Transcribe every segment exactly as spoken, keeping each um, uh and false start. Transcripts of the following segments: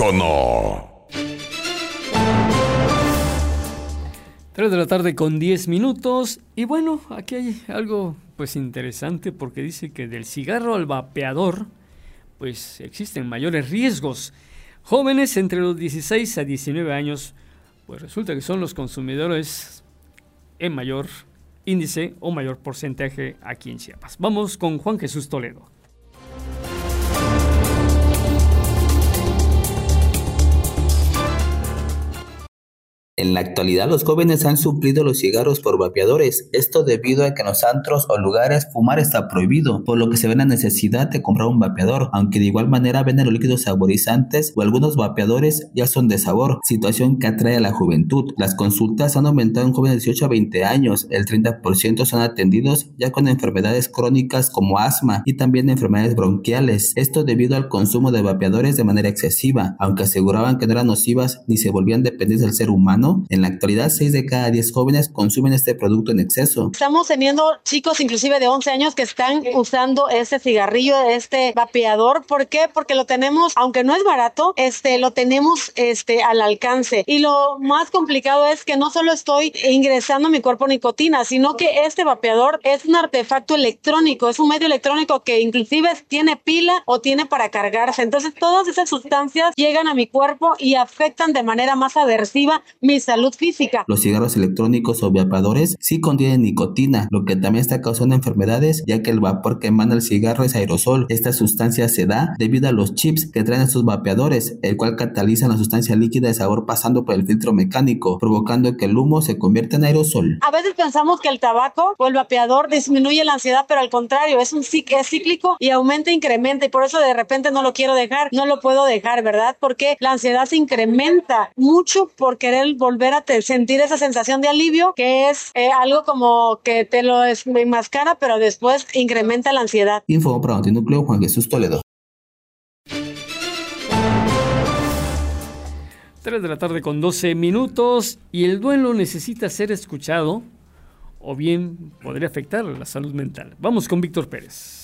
teléfono. tres de la tarde con diez minutos. Y bueno, aquí hay algo pues interesante, porque dice que del cigarro al vapeador pues existen mayores riesgos. Jóvenes entre los dieciséis a diecinueve años, pues resulta que son los consumidores en mayor índice o mayor porcentaje aquí en Chiapas. Vamos con Juan Jesús Toledo. En la actualidad, los jóvenes han suplido los cigarros por vapeadores, esto debido a que en los antros o lugares fumar está prohibido, por lo que se ve la necesidad de comprar un vapeador, aunque de igual manera venden los líquidos saborizantes o algunos vapeadores ya son de sabor, situación que atrae a la juventud. Las consultas han aumentado en jóvenes de dieciocho a veinte años, el treinta por ciento son atendidos ya con enfermedades crónicas como asma y también enfermedades bronquiales, esto debido al consumo de vapeadores de manera excesiva, aunque aseguraban que no eran nocivas ni se volvían dependientes del ser humano. En la actualidad, seis de cada diez jóvenes consumen este producto en exceso. Estamos teniendo chicos inclusive de once años que están usando este cigarrillo, este vapeador. ¿Por qué? Porque lo tenemos, aunque no es barato, este, lo tenemos este, al alcance. Y lo más complicado es que no solo estoy ingresando a mi cuerpo nicotina, sino que este vapeador es un artefacto electrónico, es un medio electrónico que inclusive tiene pila o tiene para cargarse. Entonces todas esas sustancias llegan a mi cuerpo y afectan de manera más aversiva mi salud física. Los cigarros electrónicos o vapeadores sí contienen nicotina, lo que también está causando enfermedades, ya que el vapor que emana el cigarro es aerosol. Esta sustancia se da debido a los chips que traen estos vapeadores, el cual cataliza la sustancia líquida de sabor pasando por el filtro mecánico, provocando que el humo se convierta en aerosol. A veces pensamos que el tabaco o el vapeador disminuye la ansiedad, pero al contrario, es un es cíclico y aumenta, incrementa, y por eso de repente no lo quiero dejar, no lo puedo dejar, ¿verdad? Porque la ansiedad se incrementa mucho por querer volver a te sentir esa sensación de alivio, que es eh, algo como que te lo enmascara, pero después incrementa la ansiedad. Info para Notinúcleo, Juan Jesús Toledo. tres de la tarde con doce minutos. Y el duelo necesita ser escuchado, o bien podría afectar a la salud mental. Vamos con Víctor Pérez.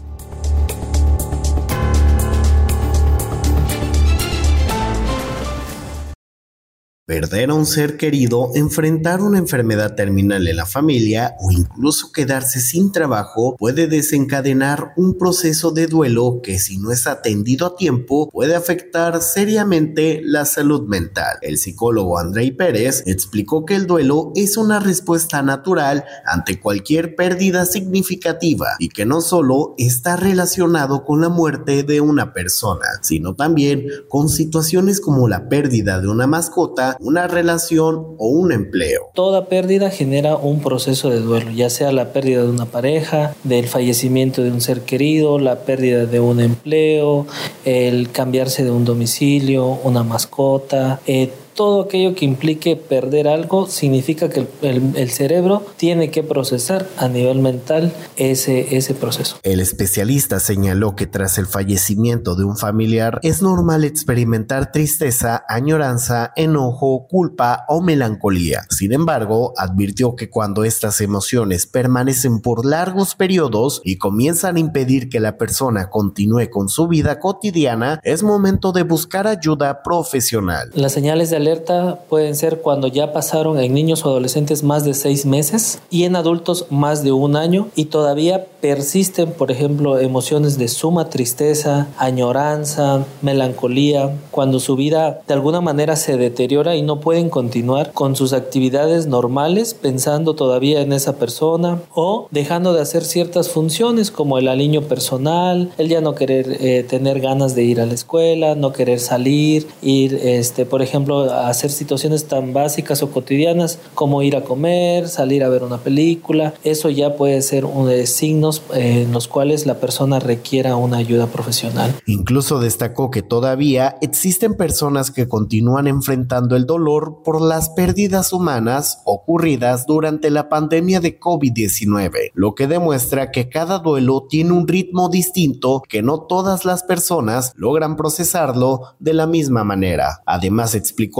Perder a un ser querido, enfrentar una enfermedad terminal en la familia o incluso quedarse sin trabajo puede desencadenar un proceso de duelo que, si no es atendido a tiempo, puede afectar seriamente la salud mental. El psicólogo Andrei Pérez explicó que el duelo es una respuesta natural ante cualquier pérdida significativa y que no solo está relacionado con la muerte de una persona, sino también con situaciones como la pérdida de una mascota, una relación o un empleo. Toda pérdida genera un proceso de duelo, ya sea la pérdida de una pareja, del fallecimiento de un ser querido, la pérdida de un empleo, el cambiarse de un domicilio, una mascota, eh, todo aquello que implique perder algo significa que el, el, el cerebro tiene que procesar a nivel mental ese, ese proceso. El especialista señaló que tras el fallecimiento de un familiar es normal experimentar tristeza, añoranza, enojo, culpa o melancolía. Sin embargo, advirtió que cuando estas emociones permanecen por largos periodos y comienzan a impedir que la persona continúe con su vida cotidiana, es momento de buscar ayuda profesional. Las señales de alerta pueden ser cuando ya pasaron en niños o adolescentes más de seis meses y en adultos más de un año y todavía persisten, por ejemplo, emociones de suma tristeza, añoranza, melancolía, cuando su vida de alguna manera se deteriora y no pueden continuar con sus actividades normales pensando todavía en esa persona o dejando de hacer ciertas funciones como el aliño personal, el ya no querer eh, tener ganas de ir a la escuela, no querer salir, ir, este, por ejemplo, a hacer situaciones tan básicas o cotidianas como ir a comer, salir a ver una película. Eso ya puede ser un de signos eh, en los cuales la persona requiera una ayuda profesional. Incluso destacó que todavía existen personas que continúan enfrentando el dolor por las pérdidas humanas ocurridas durante la pandemia de covid diecinueve, lo que demuestra que cada duelo tiene un ritmo distinto, que no todas las personas logran procesarlo de la misma manera. Además, explicó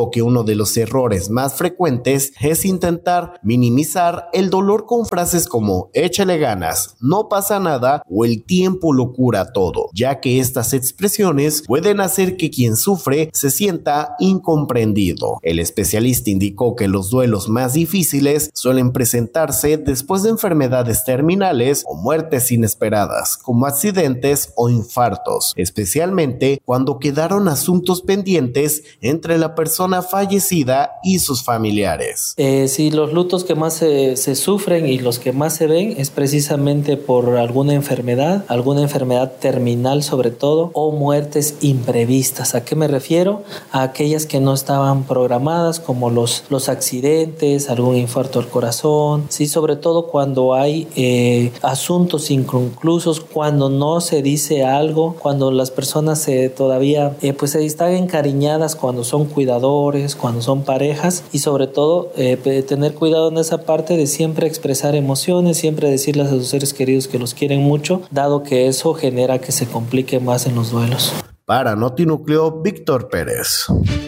dijo que uno de los errores más frecuentes es intentar minimizar el dolor con frases como échale ganas, no pasa nada o el tiempo lo cura todo, ya que estas expresiones pueden hacer que quien sufre se sienta incomprendido. El especialista indicó que los duelos más difíciles suelen presentarse después de enfermedades terminales o muertes inesperadas, como accidentes o infartos, especialmente cuando quedaron asuntos pendientes entre la persona fallecida y sus familiares. Eh, sí, los lutos que más se, se sufren y los que más se ven es precisamente por alguna enfermedad, alguna enfermedad terminal sobre todo, o muertes imprevistas. ¿A qué me refiero? A aquellas que no estaban programadas, como los, los accidentes, algún infarto al corazón, sí, sobre todo cuando hay eh, asuntos inconclusos, cuando no se dice algo, cuando las personas se, todavía eh, pues se están encariñadas, cuando son cuidadores, cuando son parejas, y sobre todo eh, tener cuidado en esa parte de siempre expresar emociones, siempre decirles a sus seres queridos que los quieren mucho, dado que eso genera que se complique más en los duelos. Para Notinúcleo, Víctor Pérez.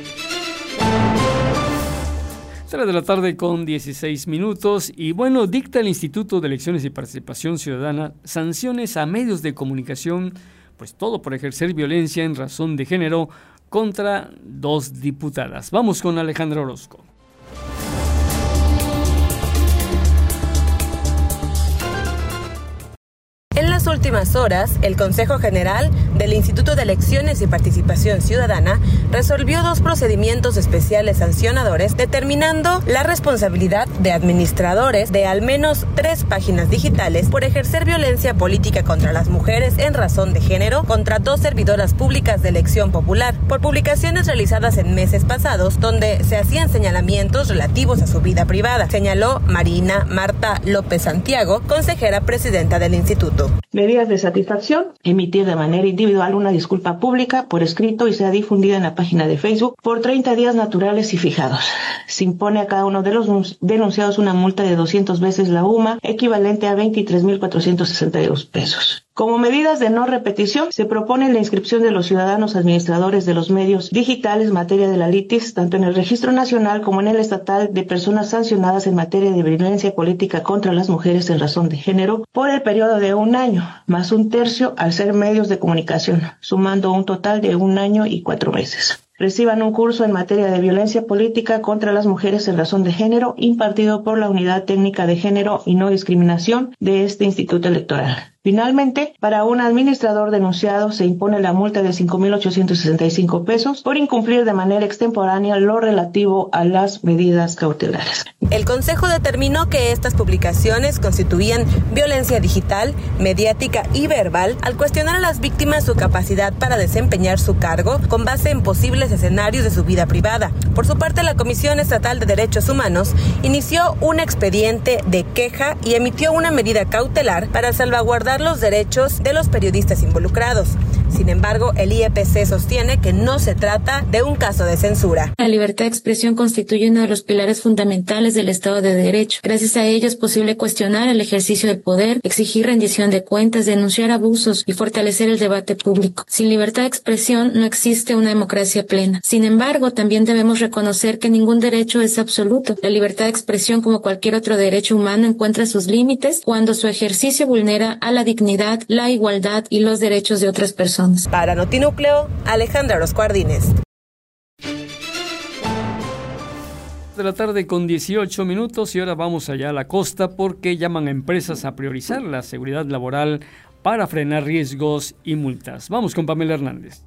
tres de la tarde con dieciséis minutos y bueno, dicta el Instituto de Elecciones y Participación Ciudadana sanciones a medios de comunicación, pues todo por ejercer violencia en razón de género contra dos diputadas. Vamos con Alejandra Orozco. En las últimas horas, el Consejo General del Instituto de Elecciones y Participación Ciudadana resolvió dos procedimientos especiales sancionadores determinando la responsabilidad de administradores de al menos tres páginas digitales por ejercer violencia política contra las mujeres en razón de género contra dos servidoras públicas de elección popular por publicaciones realizadas en meses pasados donde se hacían señalamientos relativos a su vida privada, señaló Marina Marta López Santiago, consejera presidenta del instituto. Medidas de satisfacción: emitir de manera individual una disculpa pública por escrito y sea difundida en la página de Facebook por treinta días naturales y fijados. Se impone a cada uno de los denunciados una multa de doscientas veces la U M A, equivalente a veintitrés mil cuatrocientos sesenta y dos pesos. Como medidas de no repetición, se propone la inscripción de los ciudadanos administradores de los medios digitales en materia de la litis, tanto en el Registro Nacional como en el Estatal, de personas sancionadas en materia de violencia política contra las mujeres en razón de género por el periodo de un año, más un tercio al ser medios de comunicación, sumando un total de un año y cuatro meses. Reciban un curso en materia de violencia política contra las mujeres en razón de género impartido por la Unidad Técnica de Género y No Discriminación de este Instituto Electoral. Finalmente, para un administrador denunciado se impone la multa de cinco mil ochocientos sesenta y cinco pesos por incumplir de manera extemporánea lo relativo a las medidas cautelares. El Consejo determinó que estas publicaciones constituían violencia digital, mediática y verbal al cuestionar a las víctimas su capacidad para desempeñar su cargo con base en posibles escenarios de su vida privada. Por su parte, la Comisión Estatal de Derechos Humanos inició un expediente de queja y emitió una medida cautelar para salvaguardar los derechos de los periodistas involucrados. Sin embargo, el I E P C sostiene que no se trata de un caso de censura. La libertad de expresión constituye uno de los pilares fundamentales del Estado de Derecho. Gracias a ello es posible cuestionar el ejercicio del poder, exigir rendición de cuentas, denunciar abusos y fortalecer el debate público. Sin libertad de expresión no existe una democracia plena. Sin embargo, también debemos reconocer que ningún derecho es absoluto. La libertad de expresión, como cualquier otro derecho humano, encuentra sus límites cuando su ejercicio vulnera a la dignidad, la igualdad y los derechos de otras personas. Para Notinúcleo, Alejandra Orozco Ardínez. De la tarde con dieciocho minutos y ahora vamos allá a la costa porque llaman a empresas a priorizar la seguridad laboral para frenar riesgos y multas. Vamos con Pamela Hernández.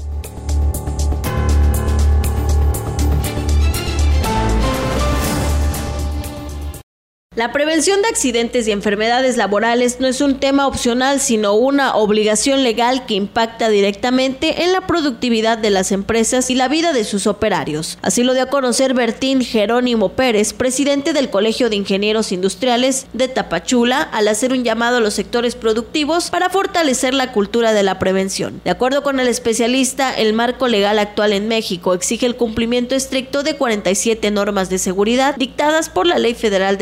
La prevención de accidentes y enfermedades laborales no es un tema opcional, sino una obligación legal que impacta directamente en la productividad de las empresas y la vida de sus operarios. Así lo dio a conocer Bertín Jerónimo Pérez, presidente del Colegio de Ingenieros Industriales de Tapachula, al hacer un llamado a los sectores productivos para fortalecer la cultura de la prevención. De acuerdo con el especialista, el marco legal actual en México exige el cumplimiento estricto de cuarenta y siete normas de seguridad dictadas por la Ley Federal del Trabajo.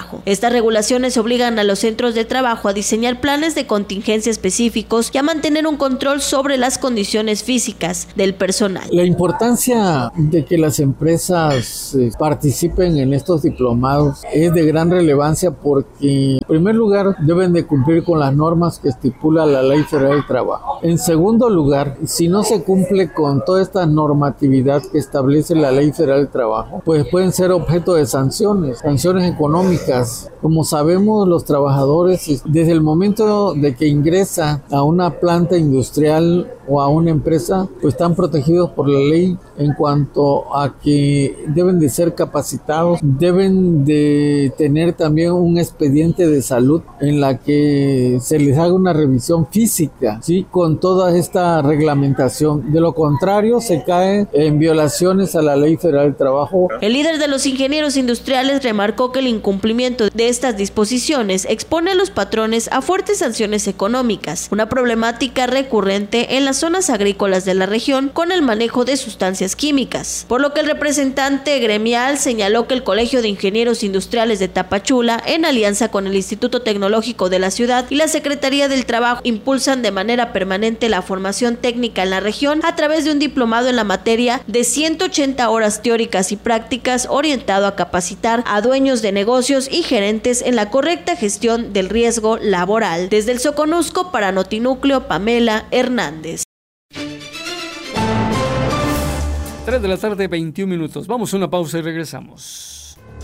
trabajo. Estas regulaciones obligan a los centros de trabajo a diseñar planes de contingencia específicos y a mantener un control sobre las condiciones físicas del personal. La importancia de que las empresas eh, participen en estos diplomados es de gran relevancia porque, en primer lugar, deben de cumplir con las normas que estipula la Ley Federal del Trabajo. En segundo lugar, si no se cumple con toda esta normatividad que establece la Ley Federal del Trabajo, pues pueden ser objeto de sanciones, sanciones económicas. Como sabemos, los trabajadores, desde el momento de que ingresa a una planta industrial o a una empresa, pues están protegidos por la ley en cuanto a que deben de ser capacitados, deben de tener también un expediente de salud en la que se les haga una revisión física, ¿sí? Con toda esta reglamentación. De lo contrario, se cae en violaciones a la Ley Federal del Trabajo. El líder de los ingenieros industriales remarcó que el incumplimiento de estas disposiciones expone a los patrones a fuertes sanciones económicas, una problemática recurrente en las zonas agrícolas de la región con el manejo de sustancias químicas, por lo que el representante gremial señaló que el Colegio de Ingenieros Industriales de Tapachula, en alianza con el Instituto Tecnológico de la ciudad y la Secretaría del Trabajo, impulsan de manera permanente la formación técnica en la región a través de un diplomado en la materia de ciento ochenta horas teóricas y prácticas orientado a capacitar a dueños de negocios y gerentes en la correcta gestión del riesgo laboral. Desde el Soconusco, para Notinúcleo, Pamela Hernández. tres de la tarde, veintiún minutos. Vamos a una pausa y regresamos.